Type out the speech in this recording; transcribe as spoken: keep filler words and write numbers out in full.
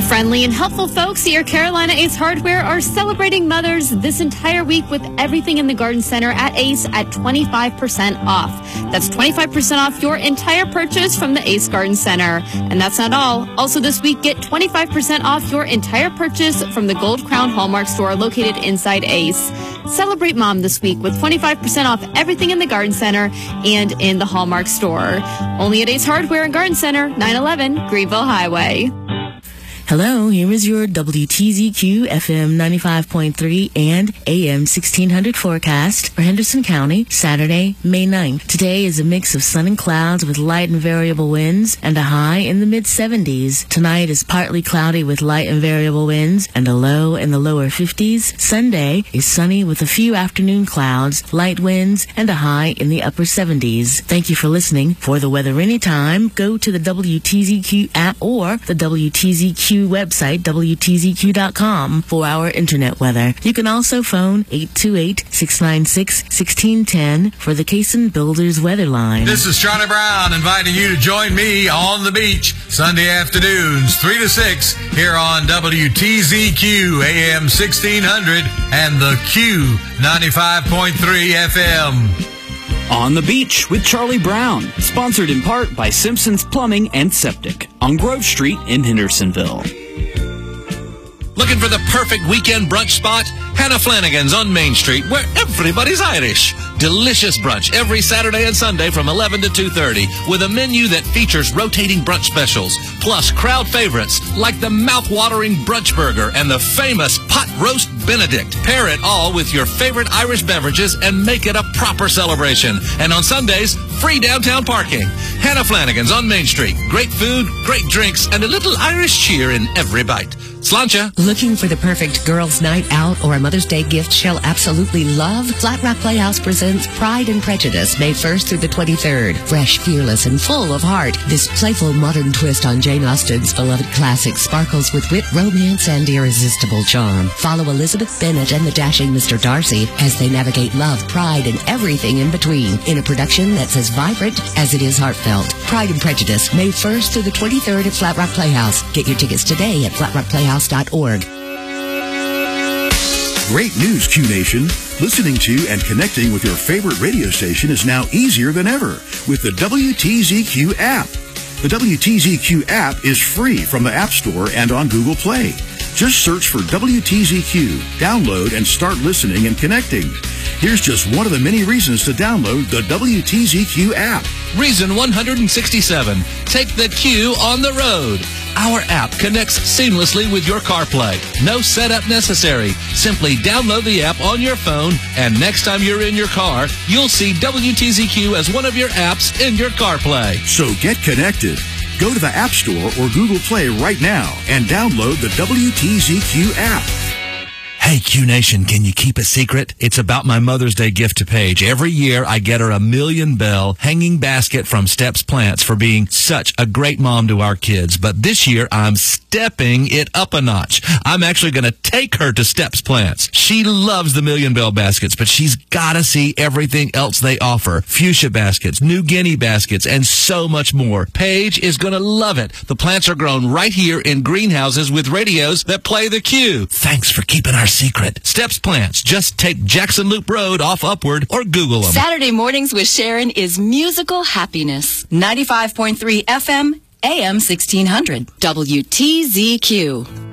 friendly and helpful folks at your Carolina Ace Hardware are celebrating mothers this entire week with everything in the garden center at Ace at twenty-five percent off. That's twenty-five percent off your entire purchase from the Ace Garden Center. And that's not all. Also this week, get twenty-five percent off your entire purchase from the Gold Crown Hallmark store located inside Ace. Celebrate Mom this week with twenty-five percent off everything in the garden center and in the Hallmark store. Only at Ace Hardware and Garden Center, nine eleven Greenville Highway. Hello, here is your W T Z Q F M ninety-five point three and A M sixteen hundred forecast for Henderson County, Saturday, May ninth. Today is a mix of sun and clouds with light and variable winds and a high in the mid seventies. Tonight is partly cloudy with light and variable winds and a low in the lower fifties. Sunday is sunny with a few afternoon clouds, light winds, and a high in the upper seventies. Thank you for listening. For the weather anytime, go to the W T Z Q app or the W T Z Q website, W T Z Q dot com, for our internet weather. You can also phone eight two eight, six nine six, one six one zero for the Cason Builders weather line. This is Charlie Brown inviting you to join me on the beach Sunday afternoons, three to six, here on W T Z Q A M sixteen hundred and the Q ninety-five point three F M. On the Beach with Charlie Brown, sponsored in part by Simpson's Plumbing and Septic on Grove Street in Hendersonville. Looking for the perfect weekend brunch spot? Hannah Flanagan's on Main Street, where everybody's Irish. Delicious brunch every Saturday and Sunday from eleven to two thirty with a menu that features rotating brunch specials, plus crowd favorites like the mouth-watering brunch burger and the famous pot roast Benedict. Pair it all with your favorite Irish beverages and make it a proper celebration. And on Sundays, free downtown parking. Hannah Flanagan's on Main Street. Great food, great drinks, and a little Irish cheer in every bite. Sláinte. Looking for the perfect girls' night out or a Mother's Day gift she'll absolutely love? Flat Rock Playhouse presents Pride and Prejudice, May first through the twenty-third. Fresh, fearless, and full of heart, this playful modern twist on Jane Austen's beloved classic sparkles with wit, romance, and irresistible charm. Follow Elizabeth Bennet and the dashing Mister Darcy as they navigate love, pride, and everything in between in a production that's as vibrant as it is heartfelt. Pride and Prejudice, May first through the twenty-third at Flat Rock Playhouse. Get your tickets today at flat rock playhouse dot org. Great news, Q Nation. Listening to and connecting with your favorite radio station is now easier than ever with the W T Z Q app. The W T Z Q app is free from the App Store and on Google Play. Just search for W T Z Q, download, and start listening and connecting. Here's just one of the many reasons to download the W T Z Q app. Reason one hundred sixty-seven. Take the Q on the road. Our app connects seamlessly with your CarPlay. No setup necessary. Simply download the app on your phone, and next time you're in your car, you'll see W T Z Q as one of your apps in your CarPlay. So get connected. Go to the App Store or Google Play right now and download the W T Z Q app. Hey, Q Nation, can you keep a secret? It's about my Mother's Day gift to Paige. Every year, I get her a Million Bell hanging basket from Steps Plants for being such a great mom to our kids. But this year, I'm stepping it up a notch. I'm actually going to take her to Steps Plants. She loves the Million Bell baskets, but she's got to see everything else they offer. Fuchsia baskets, New Guinea baskets, and so much more. Paige is going to love it. The plants are grown right here in greenhouses with radios that play the Q. Thanks for keeping our secret. Steps Plants. Just take Jackson Loop Road off Upward or Google them. Saturday Mornings with Sharon is musical happiness. ninety-five point three F M, A M sixteen hundred. W T Z Q.